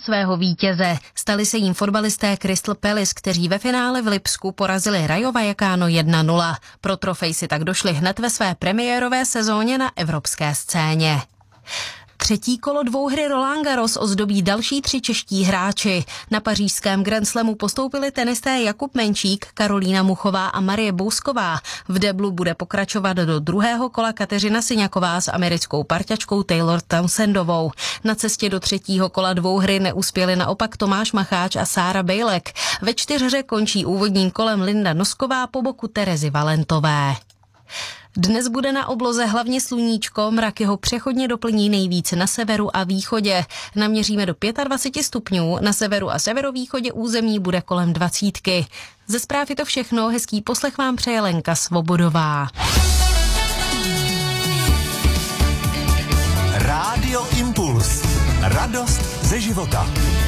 svého vítěze. Stali se jím fotbalisté Crystal Palace, kteří ve finále v Lipsku porazili Rayo Vallecano 1-0. Pro trofej si tak došli hned ve své premiérové sezóně na evropské scéně. Třetí kolo dvouhry Roland Garros ozdobí další 3 čeští hráči. Na pařížském Grand Slamu postoupili tenisté Jakub Menčík, Karolína Muchová a Marie Bousková. V deblu bude pokračovat do druhého kola Kateřina Syňaková s americkou parťačkou Taylor Townsendovou. Na cestě do třetího kola dvouhry neuspěli naopak Tomáš Macháč a Sára Bejlek. Ve 4 končí úvodním kolem Linda Nosková po boku Terezy Valentové. Dnes bude na obloze hlavně sluníčko, mrak jeho přechodně doplní nejvíce na severu a východě. Naměříme do 25 stupňů, na severu a severovýchodě území bude kolem 20. Ze zpráv je to všechno, hezký poslech vám přeje Lenka Svobodová. Rádio Impuls. Radost ze života.